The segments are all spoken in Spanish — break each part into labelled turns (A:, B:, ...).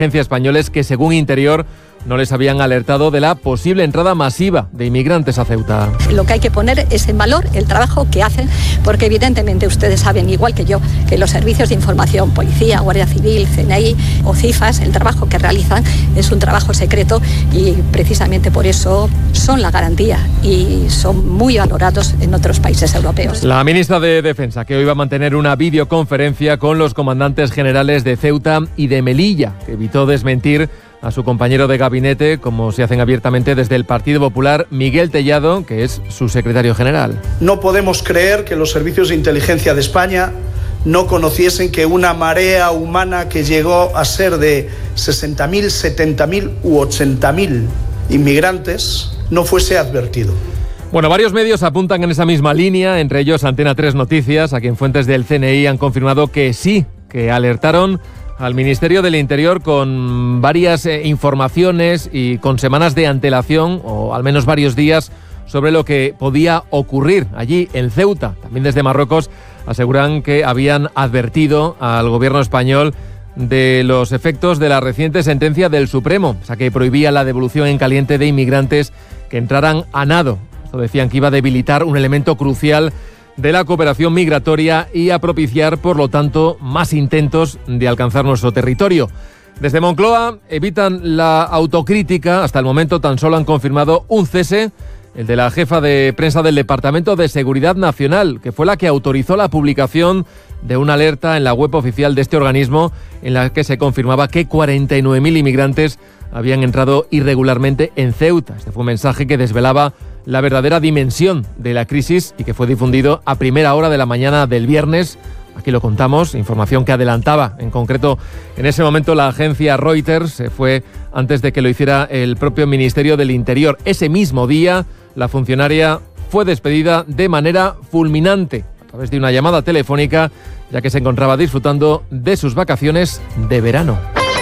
A: españoles que, según Interior, no les habían alertado de la posible entrada masiva de inmigrantes a Ceuta.
B: Lo que hay que poner es en valor el trabajo que hacen, porque evidentemente ustedes saben, igual que yo, que los servicios de información, Policía, Guardia Civil, CNI o CIFAS, el trabajo que realizan es un trabajo secreto y precisamente por eso son la garantía y son muy valorados en otros países europeos.
A: La ministra de Defensa, que hoy va a mantener una videoconferencia con los comandantes generales de Ceuta y de Melilla, que evitó desmentir a su compañero de gabinete, como se hacen abiertamente desde el Partido Popular, Miguel Tellado, que es su secretario general.
C: No podemos creer que los servicios de inteligencia de España no conociesen que una marea humana que llegó a ser de 60.000, 70.000 u 80.000 inmigrantes no fuese advertido.
A: Bueno, varios medios apuntan en esa misma línea, entre ellos Antena 3 Noticias, a quien fuentes del CNI han confirmado que sí, que alertaron al Ministerio del Interior con varias informaciones y con semanas de antelación, o al menos varios días, sobre lo que podía ocurrir allí en Ceuta. También desde Marruecos aseguran que habían advertido al gobierno español de los efectos de la reciente sentencia del Supremo, o sea, que prohibía la devolución en caliente de inmigrantes que entraran a nado. Esto decían que iba a debilitar un elemento crucial de la cooperación migratoria y a propiciar, por lo tanto, más intentos de alcanzar nuestro territorio. Desde Moncloa evitan la autocrítica. Hasta el momento tan solo han confirmado un cese, el de la jefa de prensa del Departamento de Seguridad Nacional, que fue la que autorizó la publicación de una alerta en la web oficial de este organismo en la que se confirmaba que 49.000 inmigrantes habían entrado irregularmente en Ceuta. Este fue un mensaje que desvelaba la verdadera dimensión de la crisis y que fue difundido a primera hora de la mañana del viernes. Aquí lo contamos, información que adelantaba en concreto en ese momento la agencia Reuters. Fue antes de que lo hiciera el propio Ministerio del Interior. Ese mismo día, la funcionaria fue despedida de manera fulminante a través de una llamada telefónica, ya que se encontraba disfrutando de sus vacaciones de verano.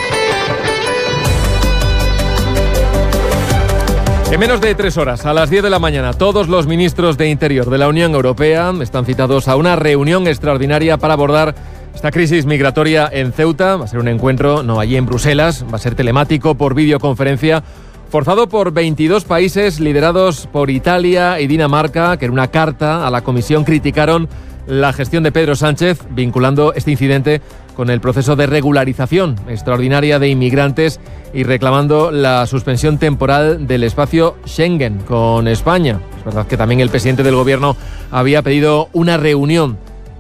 A: En menos de 3 horas, a las 10 de la mañana, todos los ministros de Interior de la Unión Europea están citados a una reunión extraordinaria para abordar esta crisis migratoria en Ceuta. Va a ser un encuentro, no allí en Bruselas, va a ser telemático por videoconferencia, forzado por 22 países liderados por Italia y Dinamarca, que en una carta a la Comisión criticaron la gestión de Pedro Sánchez, vinculando este incidente con el proceso de regularización extraordinaria de inmigrantes y reclamando la suspensión temporal del espacio Schengen con España. Es verdad que también el presidente del gobierno había pedido una reunión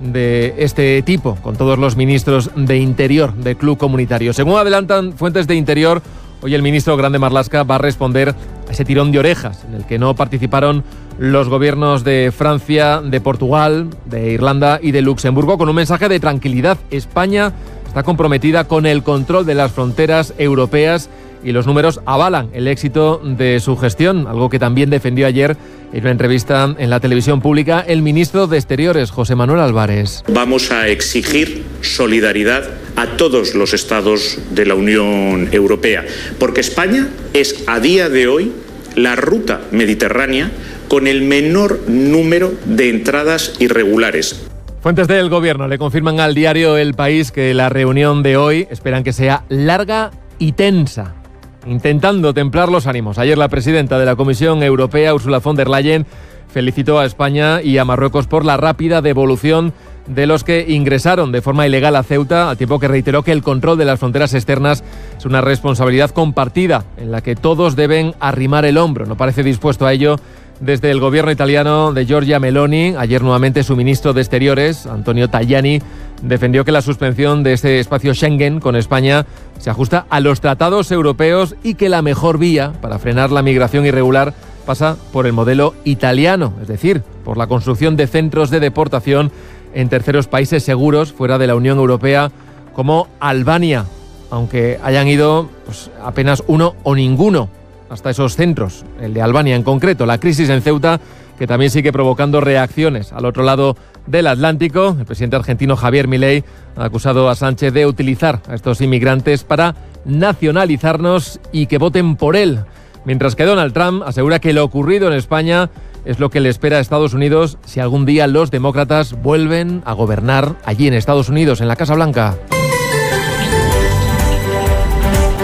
A: de este tipo con todos los ministros de Interior del Club Comunitario. Según adelantan fuentes de Interior, hoy el ministro Grande Marlaska va a responder a ese tirón de orejas en el que no participaron los gobiernos de Francia, de Portugal, de Irlanda y de Luxemburgo, con un mensaje de tranquilidad. España está comprometida con el control de las fronteras europeas y los números avalan el éxito de su gestión, algo que también defendió ayer en una entrevista en la televisión pública el ministro de Exteriores, José Manuel Álvarez.
D: Vamos a exigir solidaridad a todos los estados de la Unión Europea, porque España es a día de hoy la ruta mediterránea con el menor número de entradas irregulares.
A: Fuentes del gobierno le confirman al diario El País que la reunión de hoy esperan que sea larga y tensa, intentando templar los ánimos. Ayer la presidenta de la Comisión Europea, Ursula von der Leyen, felicitó a España y a Marruecos por la rápida devolución de los que ingresaron de forma ilegal a Ceuta, al tiempo que reiteró que el control de las fronteras externas es una responsabilidad compartida en la que todos deben arrimar el hombro. No parece dispuesto a ello desde el gobierno italiano de Giorgia Meloni. Ayer nuevamente su ministro de Exteriores, Antonio Tajani, defendió que la suspensión de este espacio Schengen con España se ajusta a los tratados europeos y que la mejor vía para frenar la migración irregular pasa por el modelo italiano, es decir, por la construcción de centros de deportación en terceros países seguros fuera de la Unión Europea, como Albania, aunque hayan ido apenas uno o ninguno hasta esos centros, el de Albania en concreto. La crisis en Ceuta, que también sigue provocando reacciones al otro lado del Atlántico. El presidente argentino Javier Milei ha acusado a Sánchez de utilizar a estos inmigrantes para nacionalizarnos y que voten por él, mientras que Donald Trump asegura que lo ocurrido en España es lo que le espera a Estados Unidos si algún día los demócratas vuelven a gobernar allí en Estados Unidos, en la Casa Blanca.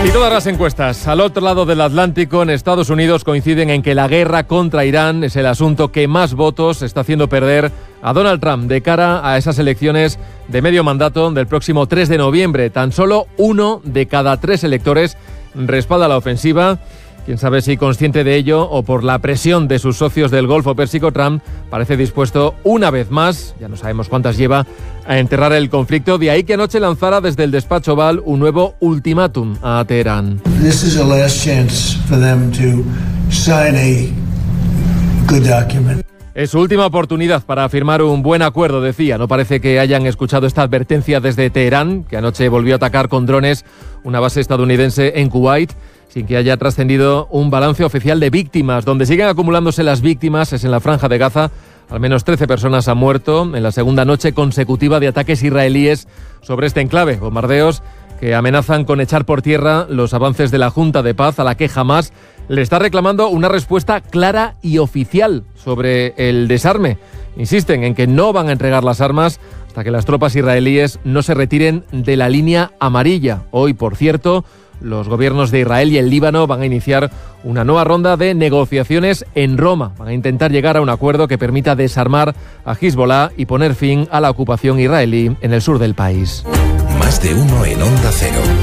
A: Y todas las encuestas al otro lado del Atlántico, en Estados Unidos, coinciden en que la guerra contra Irán es el asunto que más votos está haciendo perder a Donald Trump de cara a esas elecciones de medio mandato del próximo 3 de noviembre. Tan solo 1 de cada 3 electores respalda la ofensiva. Quién sabe si consciente de ello o por la presión de sus socios del Golfo Pérsico, Trump parece dispuesto una vez más, ya no sabemos cuántas lleva, a enterrar el conflicto. De ahí que anoche lanzara desde el despacho Oval un nuevo ultimátum a Teherán.
E: This is a last chance for them to sign a good document.
A: Es su última oportunidad para firmar un buen acuerdo, decía. No parece que hayan escuchado esta advertencia desde Teherán, que anoche volvió a atacar con drones una base estadounidense en Kuwait, sin que haya trascendido un balance oficial de víctimas. Donde siguen acumulándose las víctimas es en la Franja de Gaza. Al menos 13 personas han muerto en la segunda noche consecutiva de ataques israelíes sobre este enclave. Bombardeos que amenazan con echar por tierra los avances de la Junta de Paz, a la que Hamás le está reclamando una respuesta clara y oficial sobre el desarme. Insisten en que no van a entregar las armas hasta que las tropas israelíes no se retiren de la línea amarilla. Hoy, por cierto, los gobiernos de Israel y el Líbano van a iniciar una nueva ronda de negociaciones en Roma. Van a intentar llegar a un acuerdo que permita desarmar a Hezbollah y poner fin a la ocupación israelí en el sur del país.
F: Más de uno en Onda Cero.